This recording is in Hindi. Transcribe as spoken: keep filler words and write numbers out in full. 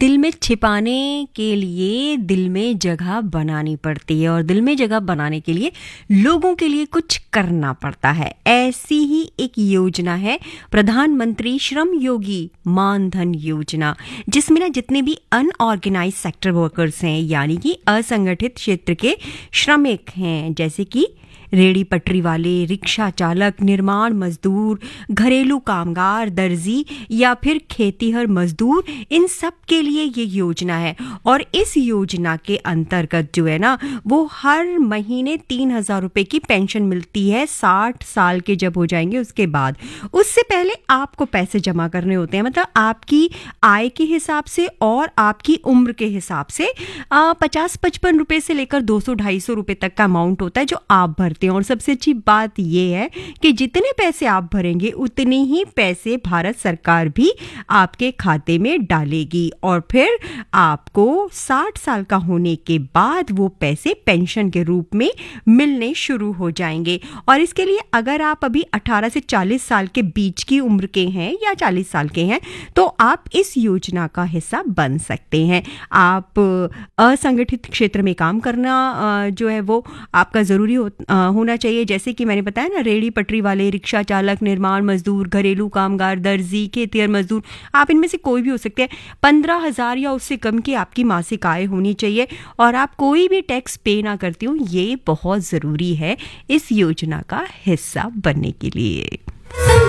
दिल में छिपाने के लिए दिल में जगह बनानी पड़ती है और दिल में जगह बनाने के लिए लोगों के लिए कुछ करना पड़ता है। ऐसी ही एक योजना है प्रधानमंत्री श्रम योगी मानधन योजना, जिसमें ना जितने भी अनऑर्गेनाइज सेक्टर वर्कर्स हैं, यानी कि असंगठित क्षेत्र के श्रमिक हैं, जैसे कि रेड़ी पटरी वाले, रिक्शा चालक, निर्माण मजदूर, घरेलू कामगार, दर्जी या फिर खेतीहर मजदूर, इन सब के लिए ये योजना है। और इस योजना के अंतर्गत जो है ना, वो हर महीने तीन हजार रुपए की पेंशन मिलती है साठ साल के जब हो जाएंगे उसके बाद। उससे पहले आपको पैसे जमा करने होते हैं, मतलब आपकी आय के हिसाब से और आपकी उम्र के हिसाब से पचास पचपन रुपए से लेकर दो सौ ढाई सौ रुपए तक का अमाउंट होता है जो आप भरते हैं। और सबसे अच्छी बात यह है कि जितने पैसे आप भरेंगे उतने ही पैसे भारत सरकार भी आपके खाते में डालेगी और फिर आपको साठ साल का होने के बाद वो पैसे पेंशन के रूप में मिलने शुरू हो जाएंगे। और इसके लिए अगर आप अभी अठारह से चालीस साल के बीच की उम्र के हैं या चालीस साल के हैं तो आप इस योजना का हिस्सा बन सकते हैं। आप असंगठित क्षेत्र में काम करना जो है वो आपका जरूरी हो, होना चाहिए, जैसे कि मैंने बताया ना, रेड़ी पटरी वाले, रिक्शा चालक, निर्माण मजदूर, घरेलू कामगार, दर्जी, खेतीहर मजदूर, आप इनमें से कोई भी हो सकते हैं। पंद्रह हजार या उससे कम की आपकी मासिक आय होनी चाहिए और आप कोई भी टैक्स पे ना करती हो। ये बहुत जरूरी है इस योजना का हिस्सा बनने के लिए।